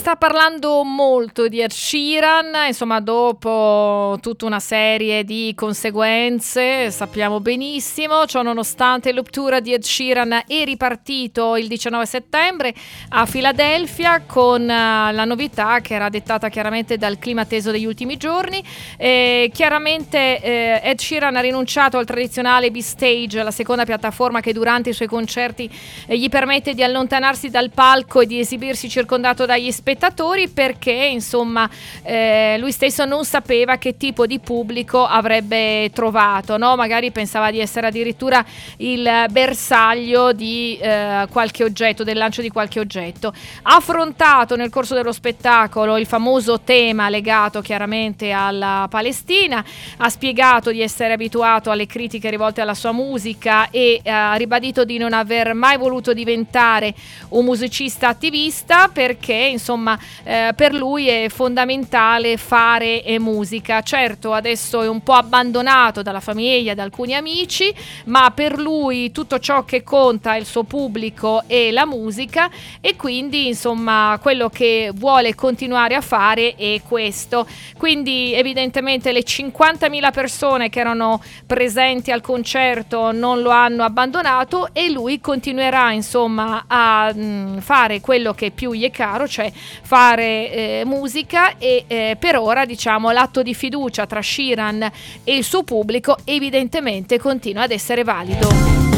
sta parlando molto di Ed Sheeran, insomma, dopo tutta una serie di conseguenze, sappiamo benissimo. Ciò nonostante, il tour di Ed Sheeran è ripartito il 19 settembre a Filadelfia con la novità che era dettata chiaramente dal clima teso degli ultimi giorni. Chiaramente Ed Sheeran ha rinunciato al tradizionale B-Stage, la seconda piattaforma che durante i suoi concerti gli permette di allontanarsi dal palco e di esibirsi circondato dagli spettatori, perché insomma lui stesso non sapeva che tipo di pubblico avrebbe trovato, no? Magari pensava di essere addirittura il bersaglio di qualche oggetto, del lancio di qualche oggetto. Ha affrontato nel corso dello spettacolo il famoso tema legato chiaramente alla Palestina, ha spiegato di essere abituato alle critiche rivolte alla sua musica e ha ribadito di non aver mai voluto diventare un musicista attivista, perché insomma per lui è fondamentale fare musica. Certo, adesso è un po' abbandonato dalla famiglia, da alcuni amici, ma per lui tutto ciò che conta è il suo pubblico e la musica, e quindi insomma quello che vuole continuare a fare è questo. Quindi evidentemente le 50.000 persone che erano presenti al concerto non lo hanno abbandonato, e lui continuerà insomma a fare quello che più gli è caro, cioè fare musica, e per ora diciamo l'atto di fiducia tra Sheeran e il suo pubblico evidentemente continua ad essere valido.